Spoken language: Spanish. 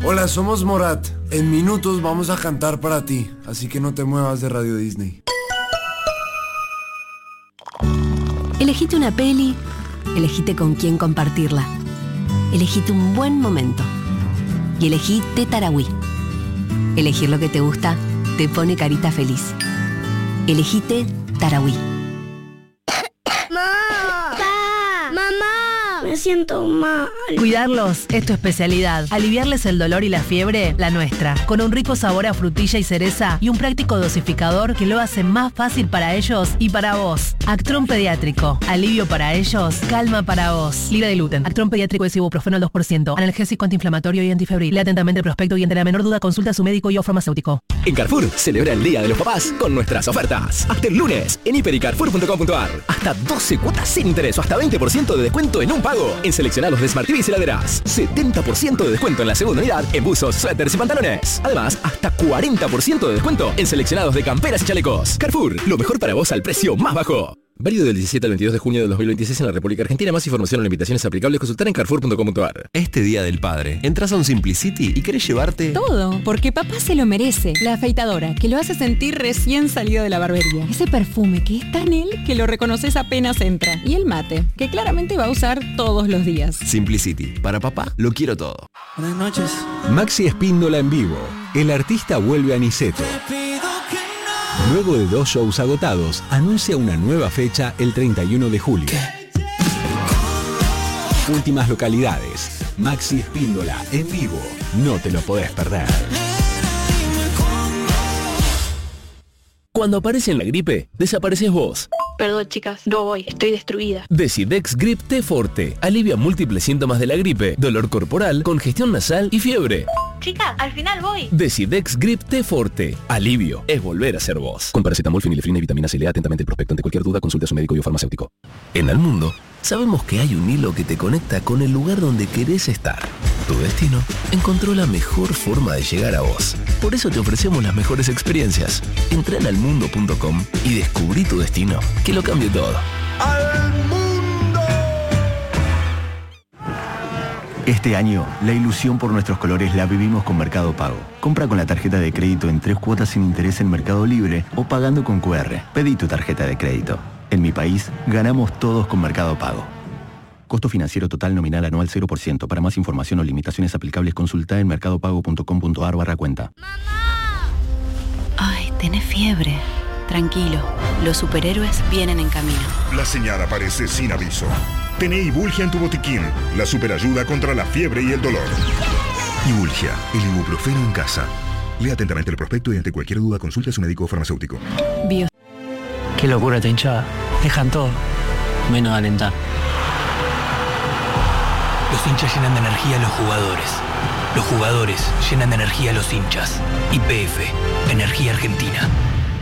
Hola, somos Morat. En minutos vamos a cantar para ti, así que no te muevas de Radio Disney. Elegite una peli, elegite con quién compartirla. Elegite un buen momento. Y elegí Tarahui. Elegir lo que te gusta te pone carita feliz. Elegite Tarahui. Me siento mal. Cuidarlos es tu especialidad. Aliviarles el dolor y la fiebre, la nuestra. Con un rico sabor a frutilla y cereza y un práctico dosificador que lo hace más fácil para ellos y para vos. Actron Pediátrico. Alivio para ellos, calma para vos. Libre de gluten. Actron Pediátrico es ibuprofeno al 2%. Analgésico antiinflamatorio y antifebril. Lea atentamente el prospecto y ante la menor duda consulta a su médico y o farmacéutico. En Carrefour celebra el Día de los Papás con nuestras ofertas. Hasta el lunes en hiper.y carrefour.com.ar. Hasta 12 cuotas sin interés o hasta 20% de descuento en un pago en seleccionados de Smart TVs y heladeras. 70% de descuento en la segunda unidad en buzos, suéteres y pantalones. Además, hasta 40% de descuento en seleccionados de camperas y chalecos. Carrefour, lo mejor para vos al precio más bajo. Válido del 17 al 22 de junio de 2026 en la República Argentina. Más información o limitaciones aplicables consultar en carrefour.com.ar. Este Día del Padre, entras a un Simplicity y querés llevarte todo, porque papá se lo merece. La afeitadora, que lo hace sentir recién salido de la barbería. Ese perfume que es tan él que lo reconoces apenas entra. Y el mate, que claramente va a usar todos los días. Simplicity, para papá lo quiero todo. Buenas noches. Maxi Espíndola en vivo. El artista vuelve a Niceto. Luego de 2 shows agotados, anuncia una nueva fecha el 31 de julio. Últimas localidades. Maxi Espíndola en vivo. No te lo podés perder. Cuando aparece la gripe, desapareces vos. Perdón, chicas, no voy, estoy destruida. Decidex Grip T Forte. Alivia múltiples síntomas de la gripe, dolor corporal, congestión nasal y fiebre. Chicas, al final voy. Decidex Grip T Forte. Alivio es volver a ser vos. Con paracetamol, fenilefrina y vitamina C. Lea atentamente el prospecto. Ante cualquier duda, consulte a su médico y o farmacéutico. En el mundo, sabemos que hay un hilo que te conecta con el lugar donde querés estar. Tu destino encontró la mejor forma de llegar a vos. Por eso te ofrecemos las mejores experiencias. Entra en almundo.com y descubrí tu destino, que lo cambie todo. ¡Al mundo! Este año, la ilusión por nuestros colores la vivimos con Mercado Pago. Compra con la tarjeta de crédito en 3 cuotas sin interés en Mercado Libre o pagando con QR. Pedí tu tarjeta de crédito. En mi país, ganamos todos con Mercado Pago. Costo financiero total nominal anual 0%. Para más información o limitaciones aplicables, consulta en mercadopago.com.ar/cuenta. ¡Mamá! Ay, tenés fiebre. Tranquilo, los superhéroes vienen en camino. La señal aparece sin aviso. Tené Ibulgia en tu botiquín, la superayuda contra la fiebre y el dolor. Ibulgia, el ibuprofeno en casa. Lea atentamente el prospecto y ante cualquier duda consulte a su médico o farmacéutico. Qué locura esta hinchada. Dejan todo, menos alentar. Los hinchas llenan de energía a los jugadores. Los jugadores llenan de energía a los hinchas. YPF, Energía Argentina.